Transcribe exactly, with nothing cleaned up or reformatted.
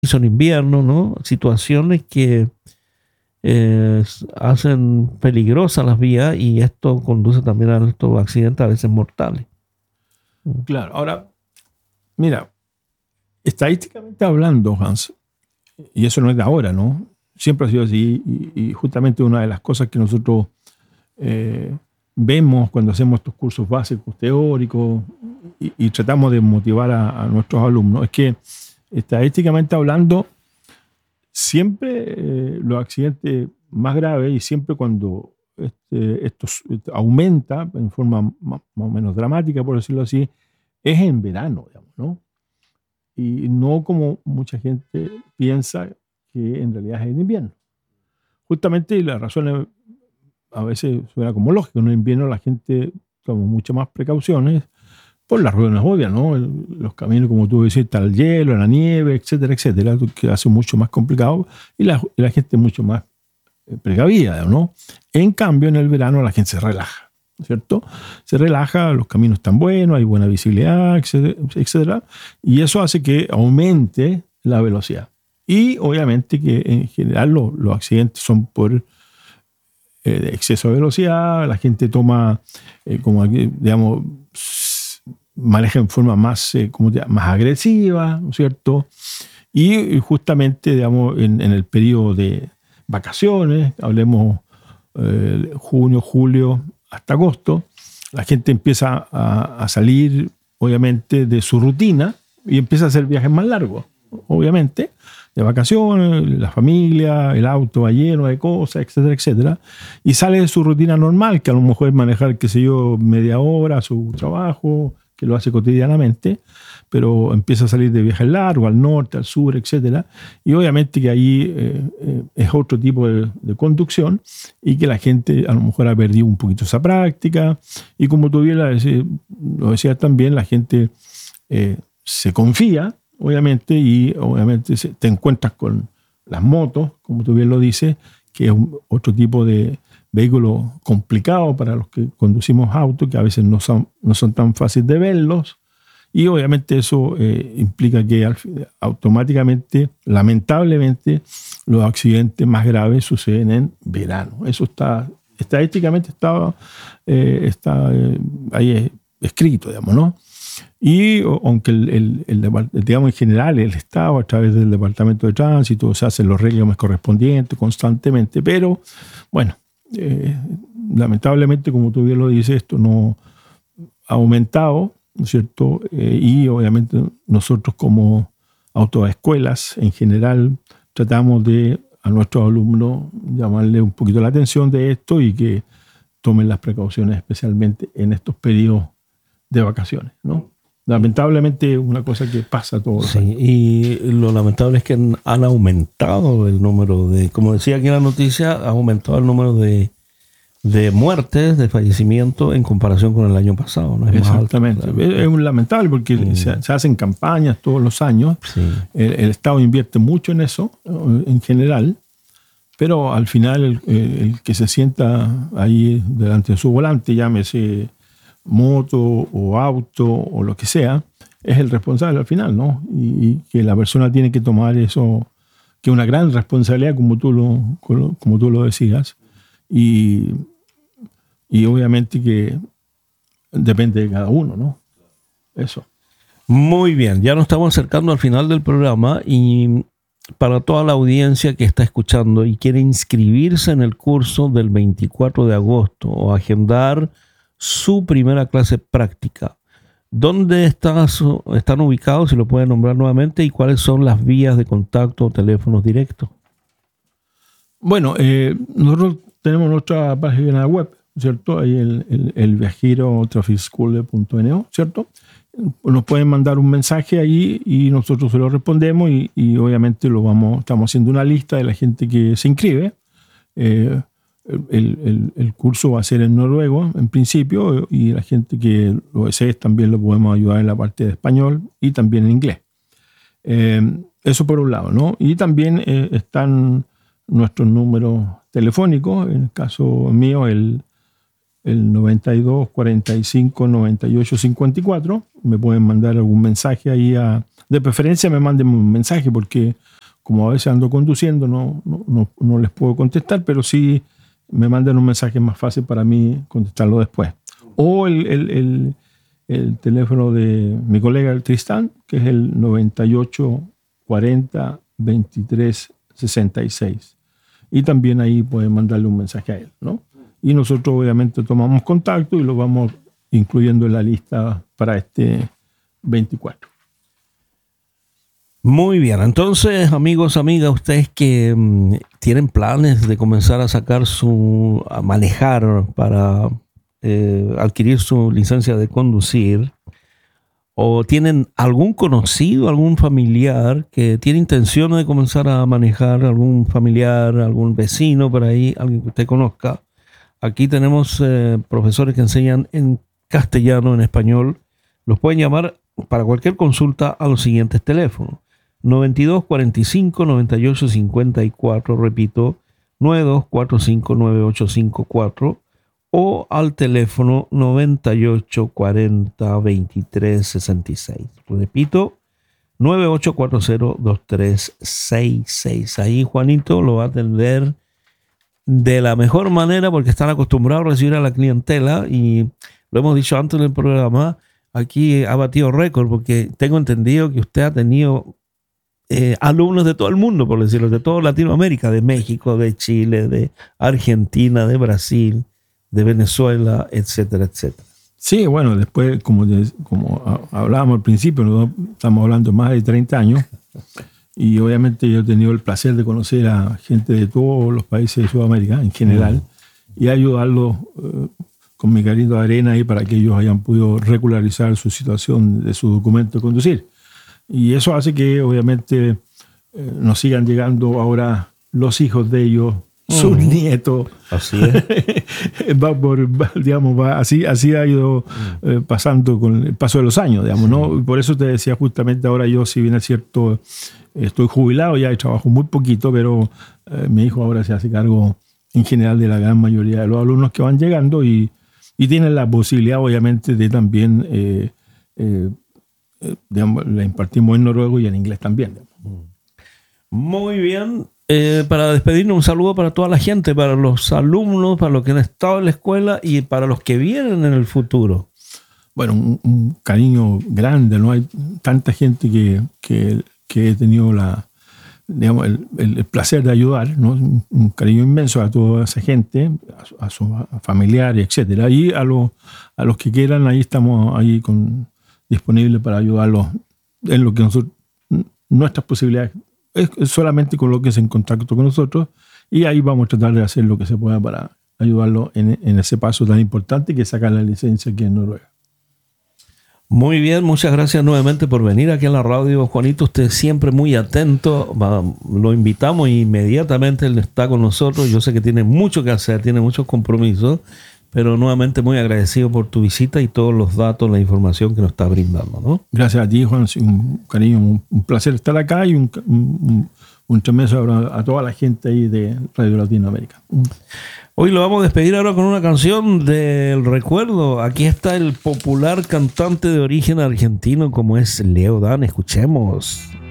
en invierno, ¿no? Situaciones que eh, hacen peligrosas las vías y esto conduce también a estos accidentes a veces mortales. Claro, ahora, mira, estadísticamente hablando, Hans, y eso no es de ahora, ¿no? Siempre ha sido así, y, y justamente una de las cosas que nosotros eh, vemos cuando hacemos estos cursos básicos teóricos y, y tratamos de motivar a, a nuestros alumnos es que estadísticamente hablando, siempre eh, los accidentes más graves y siempre cuando este, esto aumenta en forma más, más o menos dramática, por decirlo así, es en verano, digamos, ¿no? Y no como mucha gente piensa que en realidad es en invierno. Justamente la razón es, a veces suena como lógico, en el invierno la gente toma muchas más precauciones por las razones obvias, ¿no? El, los caminos, como tú decís, está el hielo, la nieve, etcétera, etcétera, que hace mucho más complicado y la, y la gente es mucho más precavida, ¿no? En cambio, en el verano la gente se relaja, ¿cierto? Se relaja, los caminos están buenos, hay buena visibilidad, etcétera, etcétera, y eso hace que aumente la velocidad. Y obviamente que en general los, los accidentes son por eh, exceso de velocidad, la gente toma, eh, como digamos, maneja en forma más, eh, como te, más agresiva, ¿no es cierto? Y justamente, digamos, en, en el periodo de vacaciones, hablemos eh, junio, julio, hasta agosto, la gente empieza a, a salir, obviamente, de su rutina y empieza a hacer viajes más largos, obviamente, de vacaciones, la familia, el auto va lleno de cosas, etcétera, etcétera, y sale de su rutina normal, que a lo mejor es manejar, qué sé yo, media hora a su trabajo, que lo hace cotidianamente, pero empieza a salir de viajes largos, al norte, al sur, etcétera, y obviamente que ahí eh, eh, es otro tipo de, de conducción y que la gente a lo mejor ha perdido un poquito esa práctica, y como tú bien lo decías también, la gente eh, se confía, obviamente, y obviamente te encuentras con las motos, como tú bien lo dices, que es un, otro tipo de vehículo complicado para los que conducimos autos, que a veces no son, no son tan fáciles de verlos, y obviamente eso eh, implica que al, automáticamente, lamentablemente, los accidentes más graves suceden en verano. Eso está, estadísticamente está, eh, está eh, ahí escrito, digamos, ¿no? Y aunque el, el, el, digamos en general el Estado a través del Departamento de Tránsito se hacen los reclamos correspondientes constantemente, pero bueno, eh, lamentablemente, como tú bien lo dices, esto no ha aumentado, ¿no es cierto? Eh, y obviamente nosotros como autoescuelas en general tratamos de a nuestros alumnos llamarle un poquito la atención de esto y que tomen las precauciones especialmente en estos periodos de vacaciones, ¿no? Lamentablemente es una cosa que pasa todos los años. Sí, y lo lamentable es que han aumentado el número de, como decía aquí en la noticia, ha aumentado el número de, de muertes, de fallecimientos en comparación con el año pasado, ¿no? Es Exactamente. Más alto, es, es lamentable porque mm. se, se hacen campañas todos los años. Sí. El, el Estado invierte mucho en eso, en general, pero al final el, el que se sienta ahí delante de su volante, llámese moto o auto o lo que sea, es el responsable al final, ¿no? Y, y que la persona tiene que tomar eso, que es una gran responsabilidad, como tú lo, como tú lo decías, y, y obviamente que depende de cada uno, ¿no? Eso. Muy bien, ya nos estamos acercando al final del programa y para toda la audiencia que está escuchando y quiere inscribirse en el curso del veinticuatro de agosto o agendar su primera clase práctica, ¿dónde está su, están ubicados, si lo pueden nombrar nuevamente, y cuáles son las vías de contacto o teléfonos directos? Bueno, eh, nosotros tenemos nuestra página web, ¿cierto? Ahí el, el, el viajero traffic school punto n o, ¿cierto? Nos pueden mandar un mensaje ahí y nosotros se lo respondemos y, y obviamente lo vamos, estamos haciendo una lista de la gente que se inscribe. Eh, El, el, el curso va a ser en noruego en principio y la gente que lo desee también lo podemos ayudar en la parte de español y también en inglés. Eh, eso por un lado, ¿no? Y también eh, están nuestros números telefónicos, en el caso mío el, el noventa y dos, cuarenta y cinco, noventa y ocho, cincuenta y cuatro. Me pueden mandar algún mensaje ahí, a, de preferencia me manden un mensaje porque como a veces ando conduciendo, no, no, no, no les puedo contestar, pero sí me mandan un mensaje más fácil para mí contestarlo después. O el, el, el, el teléfono de mi colega el Tristán, que es el noventa y ocho cuarenta veintitrés sesenta y seis. Y también ahí pueden mandarle un mensaje a él, ¿no? Y nosotros obviamente tomamos contacto y lo vamos incluyendo en la lista para este veinticuatro. Muy bien, entonces amigos, amigas, ustedes que um, tienen planes de comenzar a sacar su, a manejar para eh, adquirir su licencia de conducir, o tienen algún conocido, algún familiar que tiene intenciones de comenzar a manejar, algún familiar, algún vecino por ahí, alguien que usted conozca, aquí tenemos eh, profesores que enseñan en castellano, en español, los pueden llamar para cualquier consulta a los siguientes teléfonos. noventa y dos cuarenta y cinco noventa y ocho cincuenta y cuatro, repito, noventa y dos cuarenta y cinco noventa y ocho cincuenta y cuatro, o al teléfono noventa y ocho cuarenta veintitrés sesenta y seis. Repito, noventa y ocho cuarenta veintitrés sesenta y seis. Ahí Juanito lo va a atender de la mejor manera porque están acostumbrados a recibir a la clientela y lo hemos dicho antes en el programa, aquí ha batido récord porque tengo entendido que usted ha tenido Eh, alumnos de todo el mundo, por decirlo, de toda Latinoamérica, de México, de Chile, de Argentina, de Brasil, de Venezuela, etcétera, etcétera. Sí, bueno, después, como, de, como hablábamos al principio, nosotros estamos hablando más de treinta años, y obviamente yo he tenido el placer de conocer a gente de todos los países de Sudamérica en general, mm. y ayudarlos eh, con mi granito de arena ahí para que ellos hayan podido regularizar su situación de su documento de conducir. Y eso hace que obviamente eh, nos sigan llegando ahora los hijos de ellos, uh-huh. sus nietos. Así es. va por, va, digamos, va, así, así ha ido eh, pasando con el paso de los años, digamos, sí. ¿no? Por eso te decía justamente ahora yo, si bien es cierto, estoy jubilado ya y trabajo muy poquito, pero eh, mi hijo ahora se hace cargo en general de la gran mayoría de los alumnos que van llegando y, y tienen la posibilidad obviamente de también... Eh, eh, Eh, digamos, la impartimos en noruego y en inglés también. Muy bien. Eh, para despedirnos, un saludo para toda la gente, para los alumnos, para los que han estado en la escuela y para los que vienen en el futuro. Bueno, un, un cariño grande, ¿no? Hay tanta gente que, que, que he tenido la, digamos, el, el placer de ayudar, ¿no? Un, un cariño inmenso a toda esa gente, a, a sus familiares, etcétera. Y a los, a los que quieran, ahí estamos ahí con disponible para ayudarlos en lo que nosotros, nuestras posibilidades es solamente con lo que es en contacto con nosotros, y ahí vamos a tratar de hacer lo que se pueda para ayudarlos en, en ese paso tan importante que es sacar la licencia aquí en Noruega. Muy bien, muchas gracias nuevamente por venir aquí a la radio, Juanito. Usted siempre muy atento, lo invitamos inmediatamente, él está con nosotros. Yo sé que tiene mucho que hacer, tiene muchos compromisos, pero nuevamente muy agradecido por tu visita y todos los datos, la información que nos está brindando, ¿no? Gracias a ti, Juan. Un cariño, un, un placer estar acá y un, un, un tremendo abrazo a toda la gente ahí de Radio Latinoamérica. Hoy lo vamos a despedir ahora con una canción del recuerdo. Aquí está el popular cantante de origen argentino como es Leo Dan. Escuchemos.